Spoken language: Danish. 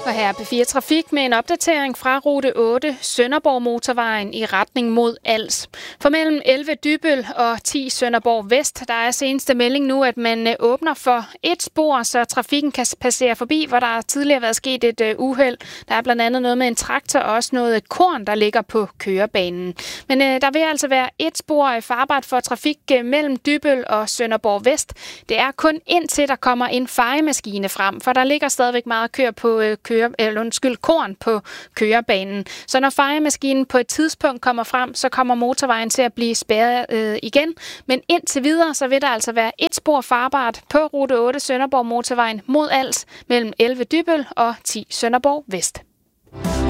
For her er P4 Trafik med en opdatering fra rute 8 Sønderborg Motorvejen i retning mod Als. For mellem 11 Dybbøl og 10 Sønderborg Vest, der er seneste melding nu, at man åbner for et spor, så trafikken kan passere forbi, hvor der tidligere været sket et uheld. Der er blandt andet noget med en traktor og også noget korn, der ligger på kørebanen. Men der vil altså være et spor farbart for trafik mellem Dybbøl og Sønderborg Vest. Det er kun indtil der kommer en fejemaskine frem, for der ligger stadigvæk meget korn på kørebanen. Så når fejemaskinen på et tidspunkt kommer frem, så kommer motorvejen til at blive spærret igen. Men indtil videre, så vil der altså være et spor farbart på rute 8 Sønderborg Motorvejen mod Als mellem 11 Dybbøl og 10 Sønderborg Vest.